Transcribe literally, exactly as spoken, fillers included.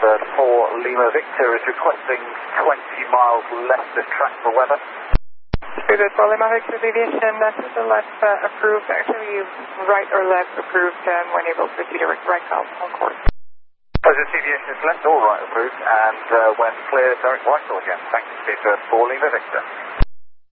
Bird four Lima Victor is requesting twenty miles left of track for weather. Spirit four Lima Victor deviation, left to the left uh, approved, actually right or left approved um, when able to proceed direct right out on course. Positive deviation is left or right approved, and uh, when clear, direct right again. Thank you, Spirit four Lima Victor.